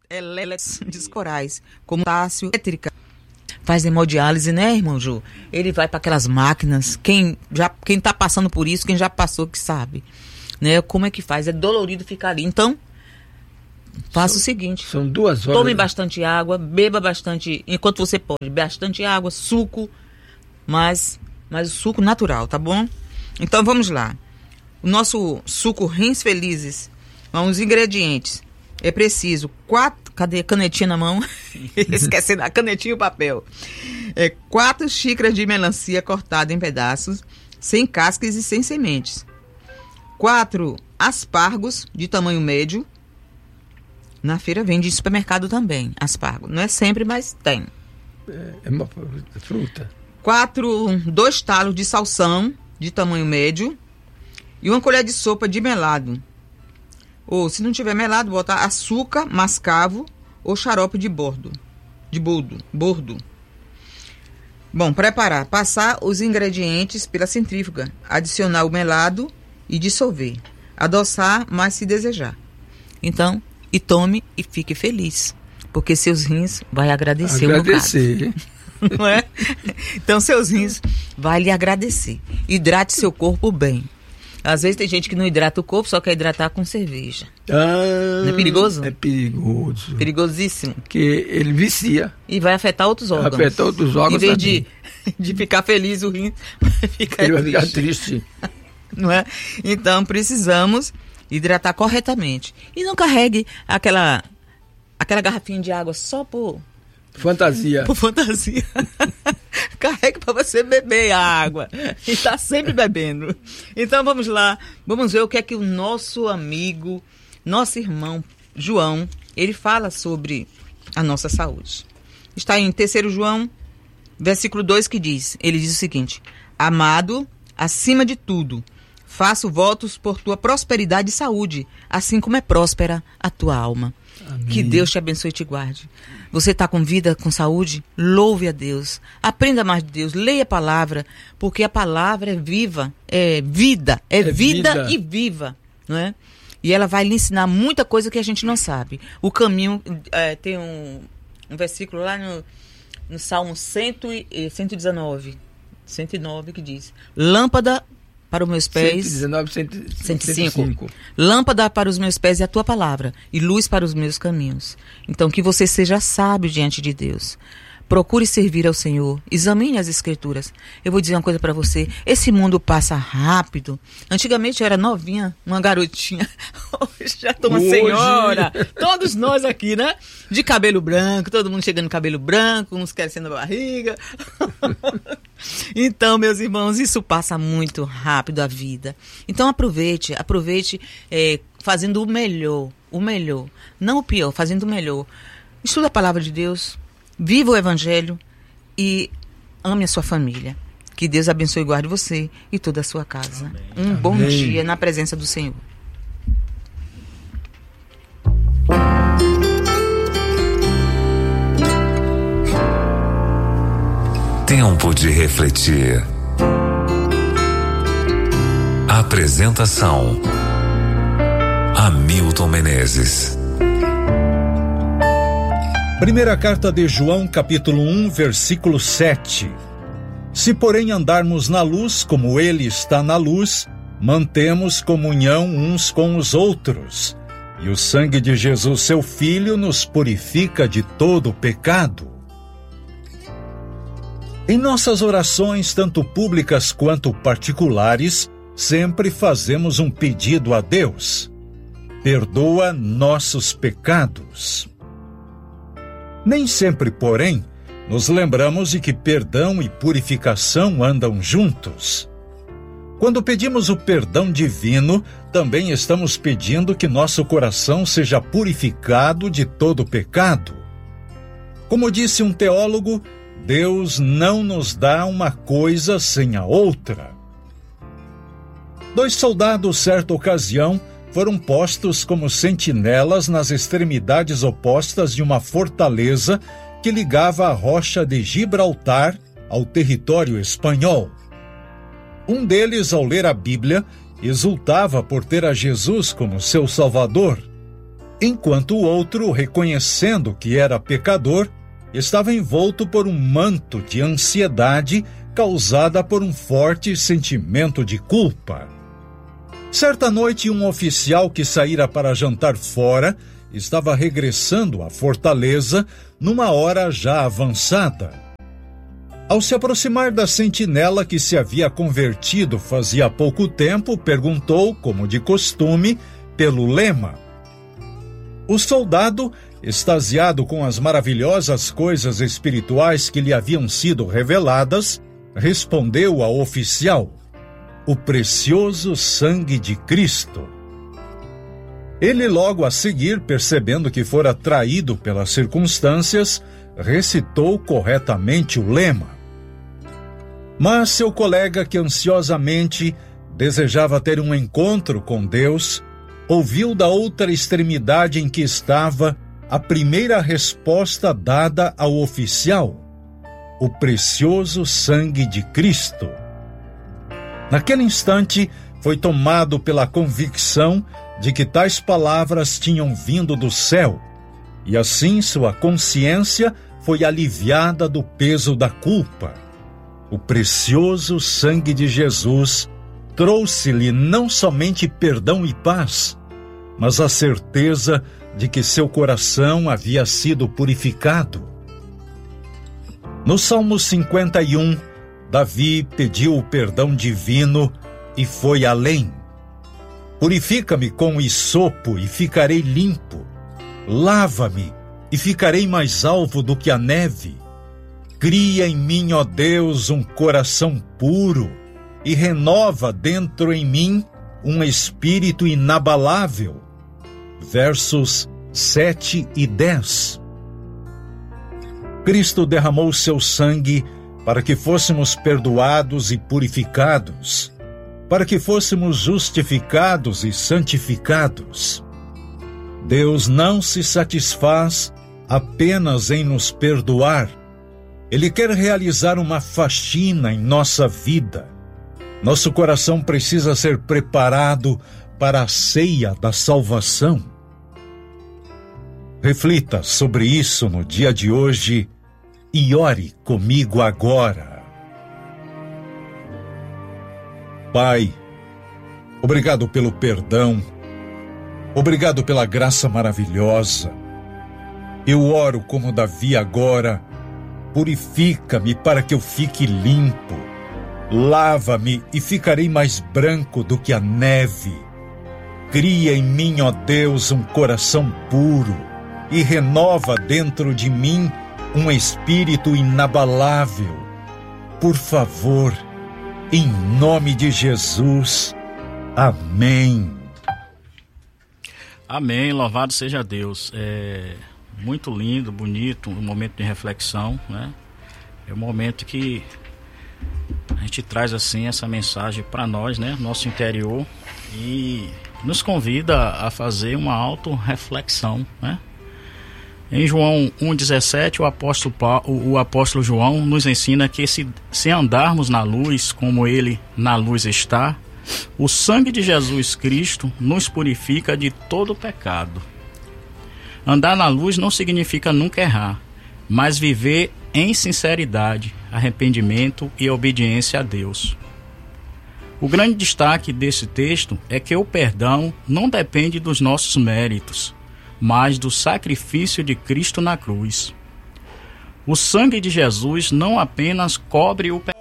de corais, como potássio, elétrica. Faz hemodiálise, né, irmão Ju? Ele vai para aquelas máquinas. Quem tá passando por isso, quem já passou, que sabe, né? Como é que faz? É dolorido ficar ali. Então, faça o seguinte. São 2 horas. Tome bastante água, beba bastante, enquanto você pode, bastante água, suco, mas o suco natural, tá bom? Então, vamos lá. O nosso suco Rins Felizes, os ingredientes. É preciso 4... Cadê a canetinha na mão? Esquecendo a canetinha e o papel. 4 xícaras de melancia cortada em pedaços, sem cascas e sem sementes. 4 aspargos de tamanho médio. Na feira vende em supermercado também, aspargo. Não é sempre, mas tem. É uma fruta. 2 talos de salsão de tamanho médio. E 1 colher de sopa de melado. Ou, se não tiver melado, botar açúcar mascavo ou xarope de bordo. Bom, preparar. Passar os ingredientes pela centrífuga. Adicionar o melado e dissolver. Adoçar, mas se desejar. Então, e tome e fique feliz. Porque seus rins vai agradecer um bocado. Não é? Então, seus rins vai lhe agradecer. Hidrate seu corpo bem. Às vezes tem gente que não hidrata o corpo, só quer hidratar com cerveja. Não é perigoso? É perigoso. Perigosíssimo. Porque ele vicia. E vai afetar outros órgãos. Em vez de ficar feliz, o rim vai ficar triste. Não é? Então, precisamos hidratar corretamente. E não carregue aquela garrafinha de água só por fantasia. Carregue para você beber a água. E tá sempre bebendo. Então vamos lá. Vamos ver o que é que o nosso amigo, nosso irmão João, ele fala sobre a nossa saúde. Está em 3 João, versículo 2, que diz. Ele diz o seguinte: amado, acima de tudo, faço votos por tua prosperidade e saúde, assim como é próspera a tua alma. Amém. Que Deus te abençoe e te guarde. Você está com vida, com saúde? Louve a Deus. Aprenda mais de Deus. Leia a palavra, porque a palavra é viva, é vida, é vida e viva, não é? E ela vai lhe ensinar muita coisa que a gente não sabe. O caminho, tem um versículo lá no Salmo 119, 109, que diz: lâmpada para os meus pés, 105. Lâmpada para os meus pés é a tua palavra, e luz para os meus caminhos. Então, que você seja sábio diante de Deus. Procure servir ao Senhor. Examine as Escrituras. Eu vou dizer uma coisa para você. Esse mundo passa rápido. Antigamente eu era novinha, uma garotinha. Hoje já tô uma senhora. Todos nós aqui, né? De cabelo branco, todo mundo chegando com cabelo branco, uns crescendo a barriga. Então, meus irmãos, isso passa muito rápido a vida. Então aproveite fazendo o melhor. Não o pior, fazendo o melhor. Estuda a palavra de Deus. Viva o Evangelho e ame a sua família. Que Deus abençoe e guarde você e toda a sua casa. Amém. Bom dia na presença do Senhor. Tempo de refletir. Apresentação: Hamilton Menezes. Primeira carta de João, capítulo 1, versículo 7. Se, porém, andarmos na luz, como ele está na luz, mantemos comunhão uns com os outros. E o sangue de Jesus, seu Filho, nos purifica de todo pecado. Em nossas orações, tanto públicas quanto particulares, sempre fazemos um pedido a Deus: perdoa nossos pecados. Nem sempre, porém, nos lembramos de que perdão e purificação andam juntos. Quando pedimos o perdão divino, também estamos pedindo que nosso coração seja purificado de todo pecado. Como disse um teólogo, Deus não nos dá uma coisa sem a outra. 2 soldados, certa ocasião, foram postos como sentinelas nas extremidades opostas de uma fortaleza que ligava a rocha de Gibraltar ao território espanhol. Um deles, ao ler a Bíblia, exultava por ter a Jesus como seu Salvador. enquanto o outro, reconhecendo que era pecador, estava envolto por um manto de ansiedade causada por um forte sentimento de culpa. Certa noite, um oficial que saíra para jantar fora estava regressando à fortaleza numa hora já avançada. Ao se aproximar da sentinela que se havia convertido fazia pouco tempo, perguntou, como de costume, pelo lema. O soldado, extasiado com as maravilhosas coisas espirituais que lhe haviam sido reveladas, respondeu ao oficial: o precioso sangue de Cristo. Ele logo a seguir, percebendo que fora traído pelas circunstâncias, recitou corretamente o lema. Mas seu colega, que ansiosamente desejava ter um encontro com Deus, ouviu da outra extremidade em que estava a primeira resposta dada ao oficial: o precioso sangue de Cristo. Naquele instante, foi tomado pela convicção de que tais palavras tinham vindo do céu, e assim sua consciência foi aliviada do peso da culpa. O precioso sangue de Jesus trouxe-lhe não somente perdão e paz, mas a certeza de que seu coração havia sido purificado. No Salmo 51, Davi pediu o perdão divino e foi além. Purifica-me com hisopo e ficarei limpo. Lava-me e ficarei mais alvo do que a neve. Cria em mim, ó Deus, um coração puro e renova dentro em mim um espírito inabalável. Versos 7 e 10. Cristo derramou seu sangue para que fôssemos perdoados e purificados, para que fôssemos justificados e santificados. Deus não se satisfaz apenas em nos perdoar. Ele quer realizar uma faxina em nossa vida. Nosso coração precisa ser preparado para a ceia da salvação. Reflita sobre isso no dia de hoje e ore comigo agora. Pai, obrigado pelo perdão, obrigado pela graça maravilhosa. Eu oro como Davi agora: purifica-me para que eu fique limpo, lava-me e ficarei mais branco do que a neve. Cria em mim, ó Deus, um coração puro e renova dentro de mim um espírito inabalável. Por favor, em nome de Jesus. Amém. Amém, louvado seja Deus. Muito lindo, bonito, um momento de reflexão, né? É um momento que a gente traz assim essa mensagem para nós, né? Nosso interior, e nos convida a fazer uma autorreflexão, né? Em João 1,17, o apóstolo João nos ensina que se andarmos na luz como ele na luz está, o sangue de Jesus Cristo nos purifica de todo pecado. Andar na luz não significa nunca errar, mas viver em sinceridade, arrependimento e obediência a Deus. O grande destaque desse texto é que o perdão não depende dos nossos méritos, mas do sacrifício de Cristo na cruz. O sangue de Jesus não apenas cobre o pecado,